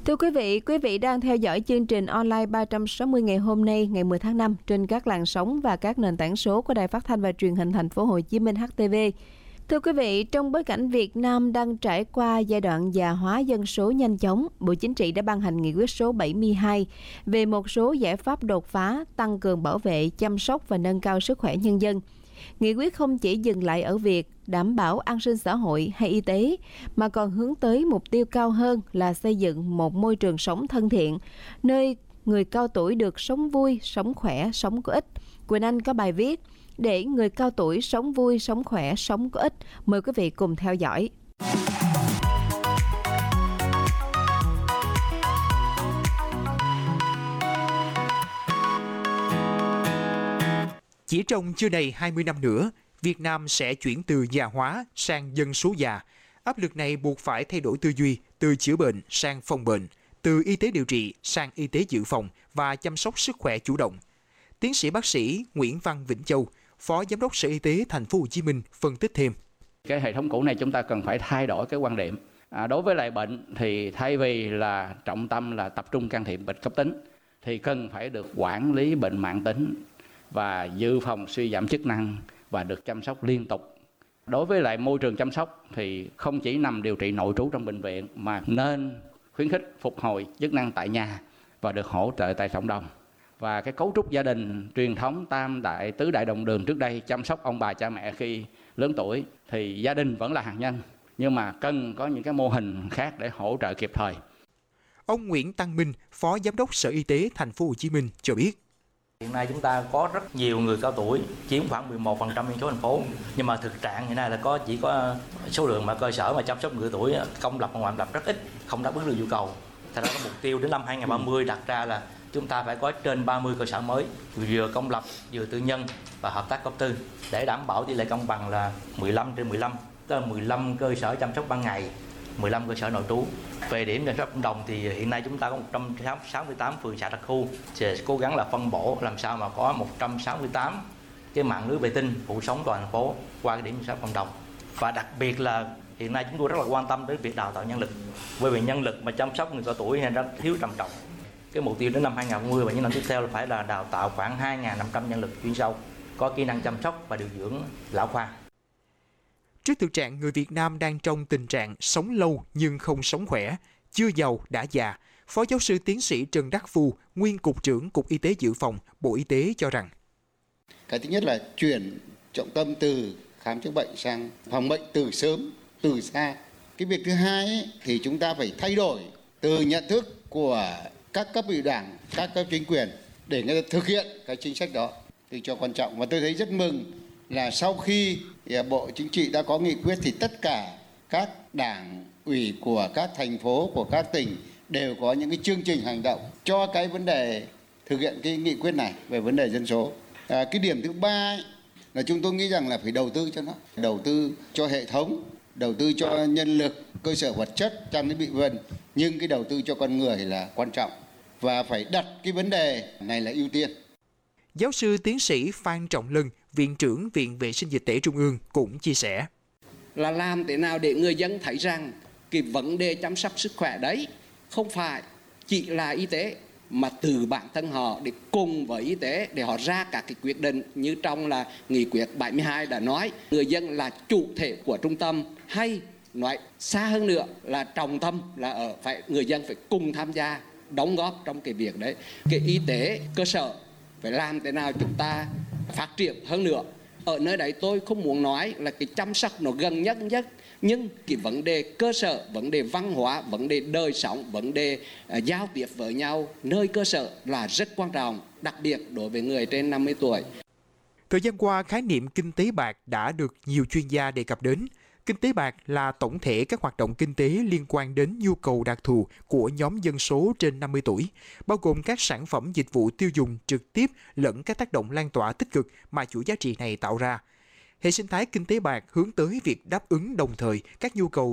Thưa quý vị đang theo dõi chương trình online 360 ngày hôm nay, ngày 10 tháng 5 trên các làn sóng và các nền tảng số của Đài Phát thanh và Truyền hình Thành phố Hồ Chí Minh HTV. Thưa quý vị, trong bối cảnh Việt Nam đang trải qua giai đoạn già hóa dân số nhanh chóng, Bộ Chính trị đã ban hành nghị quyết số 72 về một số giải pháp đột phá tăng cường bảo vệ, chăm sóc và nâng cao sức khỏe nhân dân. Nghị quyết không chỉ dừng lại ở việc đảm bảo an sinh xã hội hay y tế, mà còn hướng tới mục tiêu cao hơn là xây dựng một môi trường sống thân thiện, nơi người cao tuổi được sống vui, sống khỏe, sống có ích. Quỳnh Anh có bài viết để người cao tuổi sống vui, sống khỏe, sống có ích. Mời quý vị cùng theo dõi. Chỉ trong chưa đầy 20 năm nữa, Việt Nam sẽ chuyển từ già hóa sang dân số già. Áp lực này buộc phải thay đổi tư duy từ chữa bệnh sang phòng bệnh, từ y tế điều trị sang y tế dự phòng và chăm sóc sức khỏe chủ động. Tiến sĩ bác sĩ Nguyễn Văn Vĩnh Châu, Phó Giám đốc Sở Y tế Thành phố Hồ Chí Minh phân tích thêm. Cái hệ thống cũ này chúng ta cần phải thay đổi cái quan điểm. Đối với lại bệnh thì thay vì là trọng tâm là tập trung can thiệp bệnh cấp tính thì cần phải được quản lý bệnh mãn tính và dự phòng suy giảm chức năng và được chăm sóc liên tục. Đối với lại môi trường chăm sóc thì không chỉ nằm điều trị nội trú trong bệnh viện mà nên khuyến khích phục hồi chức năng tại nhà và được hỗ trợ tại cộng đồng. Và cái cấu trúc gia đình truyền thống tam đại tứ đại đồng đường trước đây chăm sóc ông bà cha mẹ khi lớn tuổi thì gia đình vẫn là hạt nhân, nhưng mà cần có những cái mô hình khác để hỗ trợ kịp thời. Ông Nguyễn Tăng Minh, Phó Giám đốc Sở Y tế Thành phố Hồ Chí Minh cho biết. Hiện nay chúng ta có rất nhiều người cao tuổi, chiếm khoảng 11% dân số thành phố. Nhưng mà thực trạng hiện nay là chỉ có số lượng mà cơ sở mà chăm sóc người tuổi công lập và ngoại lập rất ít, không đáp ứng được nhu cầu. Thành ra có mục tiêu đến năm 2030 đặt ra là chúng ta phải có trên 30 cơ sở mới, vừa công lập, vừa tư nhân và hợp tác công tư để đảm bảo tỷ lệ công bằng là 15/15, tức là 15 cơ sở chăm sóc ban ngày, 15 cơ sở nội trú. Về điểm chăm sóc cộng đồng thì hiện nay chúng ta có 168 phường xã đặc khu, sẽ cố gắng là phân bổ làm sao mà có 168 cái mạng lưới vệ tinh phủ sóng toàn thành phố qua cái điểm chăm sóc cộng đồng. Và đặc biệt là hiện nay chúng tôi rất là quan tâm đến việc đào tạo nhân lực, bởi vì nhân lực mà chăm sóc người cao tuổi hiện rất thiếu trầm trọng. Cái mục tiêu đến năm 2020 và những năm tiếp theo là phải là đào tạo khoảng 2.500 nhân lực chuyên sâu, có kỹ năng chăm sóc và điều dưỡng lão khoa. Trước thực trạng người Việt Nam đang trong tình trạng sống lâu nhưng không sống khỏe, chưa giàu đã già, Phó Giáo sư Tiến sĩ Trần Đắc Phu, nguyên Cục trưởng Cục Y tế Dự phòng, Bộ Y tế cho rằng. Cái thứ nhất là chuyển trọng tâm từ khám chữa bệnh sang phòng bệnh từ sớm, từ xa. Cái việc thứ hai thì chúng ta phải thay đổi từ nhận thức của các cấp ủy đảng, các cấp chính quyền để người ta thực hiện cái chính sách đó thì cho quan trọng. Và tôi thấy rất mừng là sau khi Bộ Chính trị đã có nghị quyết thì tất cả các đảng ủy của các thành phố, của các tỉnh đều có những cái chương trình hành động cho cái vấn đề thực hiện cái nghị quyết này về vấn đề dân số. Cái điểm thứ ba là chúng tôi nghĩ rằng là phải đầu tư cho nó, đầu tư cho hệ thống, đầu tư cho nhân lực, cơ sở vật chất, trang thiết bị vân, nhưng cái đầu tư cho con người là quan trọng và phải đặt cái vấn đề này là ưu tiên. Giáo sư tiến sĩ Phan Trọng Lân, Viện trưởng Viện Vệ sinh Dịch tễ Trung ương cũng chia sẻ. Là làm thế nào để người dân thấy rằng cái vấn đề chăm sóc sức khỏe đấy không phải chỉ là y tế, mà từ bản thân họ để cùng với y tế để họ ra các cái quyết định, như trong là nghị quyết 72 đã nói người dân là chủ thể của trung tâm, hay nói xa hơn nữa là trọng tâm là người dân phải cùng tham gia đóng góp trong cái việc đấy. Cái y tế cơ sở phải làm thế nào chúng ta phát triển hơn nữa. Ở nơi đấy tôi không muốn nói là cái chăm sóc nó gần nhất, nhưng cái vấn đề cơ sở, vấn đề văn hóa, vấn đề đời sống, vấn đề giao tiếp với nhau nơi cơ sở là rất quan trọng, đặc biệt đối với người trên 50 tuổi. Thời gian qua, khái niệm kinh tế bạc đã được nhiều chuyên gia đề cập đến. Kinh tế bạc là tổng thể các hoạt động kinh tế liên quan đến nhu cầu đặc thù của nhóm dân số trên 50 tuổi, bao gồm các sản phẩm dịch vụ tiêu dùng trực tiếp lẫn các tác động lan tỏa tích cực mà chuỗi giá trị này tạo ra. Hệ sinh thái kinh tế bạc hướng tới việc đáp ứng đồng thời các nhu cầu